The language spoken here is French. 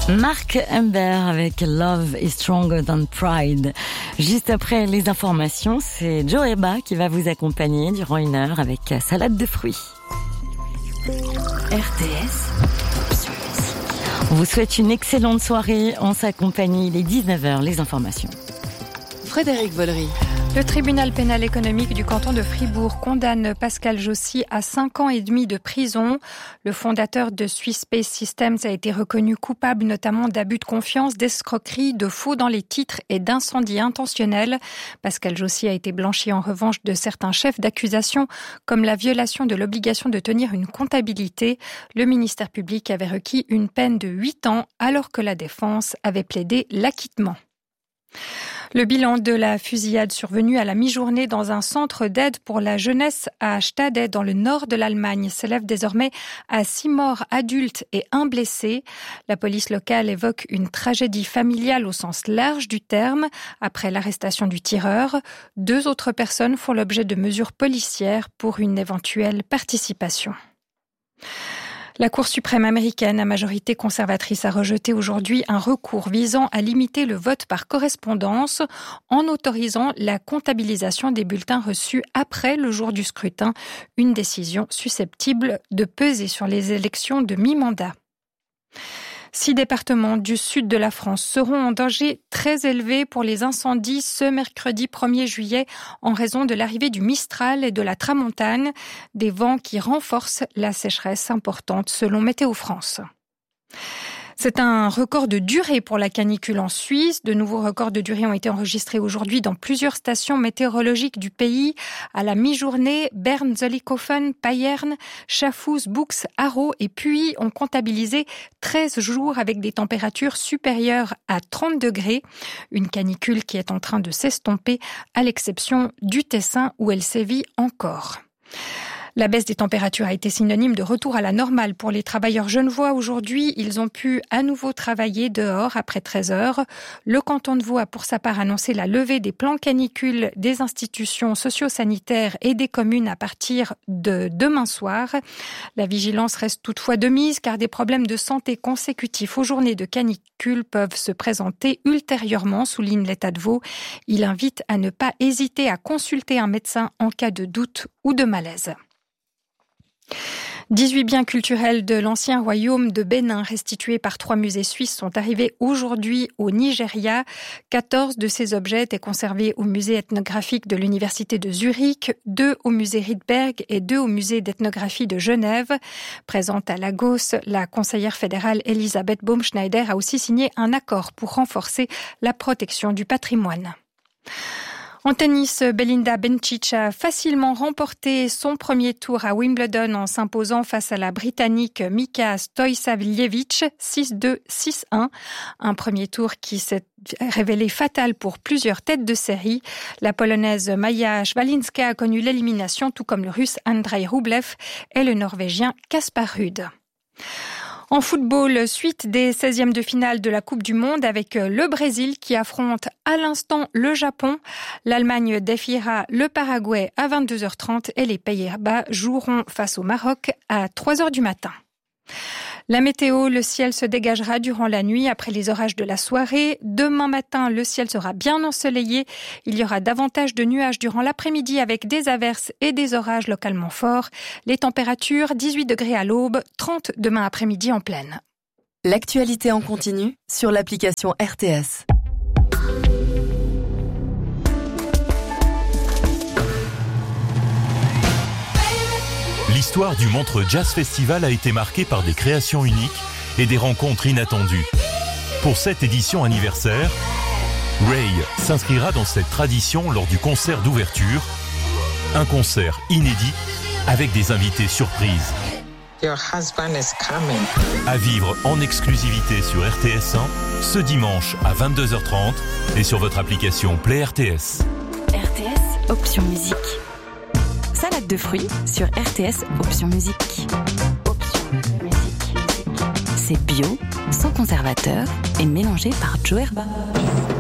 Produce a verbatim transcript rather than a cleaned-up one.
Mark Humbert avec Love is Stronger Than Pride. Juste après les informations, c'est Joeba qui va vous accompagner durant une heure avec salade de fruits. R T S. On vous souhaite une excellente soirée en sa compagnie. Il est dix-neuf heures, les informations. Frédéric Vollery. Le tribunal pénal économique du canton de Fribourg condamne Pascal Jossy à cinq ans et demi de prison. Le fondateur de Swiss Space Systems a été reconnu coupable notamment d'abus de confiance, d'escroquerie, de faux dans les titres et d'incendie intentionnel. Pascal Jossy a été blanchi en revanche de certains chefs d'accusation, comme la violation de l'obligation de tenir une comptabilité. Le ministère public avait requis une peine de huit ans alors que la défense avait plaidé l'acquittement. Le bilan de la fusillade survenue à la mi-journée dans un centre d'aide pour la jeunesse à Stade, dans le nord de l'Allemagne, s'élève désormais à six morts adultes et un blessé. La police locale évoque une tragédie familiale au sens large du terme. Après l'arrestation du tireur, deux autres personnes font l'objet de mesures policières pour une éventuelle participation. La Cour suprême américaine, à majorité conservatrice, a rejeté aujourd'hui un recours visant à limiter le vote par correspondance en autorisant la comptabilisation des bulletins reçus après le jour du scrutin, une décision susceptible de peser sur les élections de mi-mandat. Six départements du sud de la France seront en danger très élevé pour les incendies ce mercredi premier juillet en raison de l'arrivée du Mistral et de la Tramontane, des vents qui renforcent la sécheresse importante selon Météo France. C'est un record de durée pour la canicule en Suisse. De nouveaux records de durée ont été enregistrés aujourd'hui dans plusieurs stations météorologiques du pays. À la mi-journée, Berne, Zollikofen, Payerne, Schaffhouse, Bux, Haro et Puy ont comptabilisé treize jours avec des températures supérieures à trente degrés. Une canicule qui est en train de s'estomper, à l'exception du Tessin où elle sévit encore. La baisse des températures a été synonyme de retour à la normale pour les travailleurs genevois. Aujourd'hui, ils ont pu à nouveau travailler dehors après treize heures. Le canton de Vaud a pour sa part annoncé la levée des plans canicules des institutions socio-sanitaires et des communes à partir de demain soir. La vigilance reste toutefois de mise car des problèmes de santé consécutifs aux journées de canicule peuvent se présenter ultérieurement, souligne l'État de Vaud. Il invite à ne pas hésiter à consulter un médecin en cas de doute ou de malaise. dix-huit biens culturels de l'ancien royaume de Bénin restitués par trois musées suisses sont arrivés aujourd'hui au Nigeria. quatorze de ces objets étaient conservés au musée ethnographique de l'université de Zurich, deux au musée Rydberg et deux au musée d'ethnographie de Genève. Présente à Lagos, la conseillère fédérale Elisabeth Baumschneider a aussi signé un accord pour renforcer la protection du patrimoine. En tennis, Belinda Bencic a facilement remporté son premier tour à Wimbledon en s'imposant face à la Britannique Mika Stojsavljevic six deux six un. Un premier tour qui s'est révélé fatal pour plusieurs têtes de série. La Polonaise Maja Swalinska a connu l'élimination, tout comme le Russe Andrei Rublev et le Norvégien Kaspar Ruud. En football, suite des seizièmes de finale de la Coupe du Monde avec le Brésil qui affronte à l'instant le Japon. L'Allemagne défiera le Paraguay à vingt-deux heures trente et les Pays-Bas joueront face au Maroc à trois heures du matin. La météo, le ciel se dégagera durant la nuit après les orages de la soirée. Demain matin, le ciel sera bien ensoleillé. Il y aura davantage de nuages durant l'après-midi avec des averses et des orages localement forts. Les températures, dix-huit degrés à l'aube, trente demain après-midi en pleine. L'actualité en continu sur l'application R T S. L'histoire du Montreux Jazz Festival a été marquée par des créations uniques et des rencontres inattendues. Pour cette édition anniversaire, Ray s'inscrira dans cette tradition lors du concert d'ouverture, un concert inédit avec des invités surprises. Your husband is coming. À vivre en exclusivité sur R T S un ce dimanche à vingt-deux heures trente et sur votre application Play R T S. R T S, option musique. Salade de fruits sur R T S, option musique. Option musique. C'est bio, sans conservateur et mélangé par Joerba.